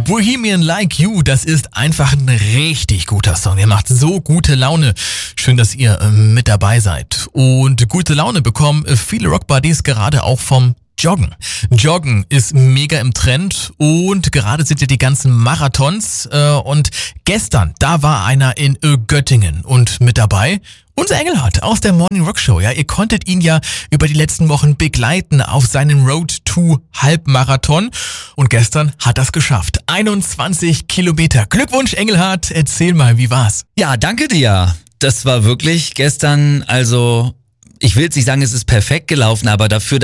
Bohemian Like You, das ist einfach ein richtig guter Song. Der macht so gute Laune. Schön, dass ihr mit dabei seid. Und gute Laune bekommen viele Rockbuddies gerade auch vom Joggen. Joggen ist mega im Trend und gerade sind ja die ganzen Marathons und gestern, da war einer in Göttingen und mit dabei unser Engelhardt aus der Morning Rock Show. Ja, ihr konntet ihn ja über die letzten Wochen begleiten auf seinen Road to Halbmarathon und gestern hat er es geschafft. 21 Kilometer. Glückwunsch Engelhardt, erzähl mal, wie war's? Ja, danke dir. Das war wirklich gestern, also ich will jetzt nicht sagen, es ist perfekt gelaufen, aber dafür,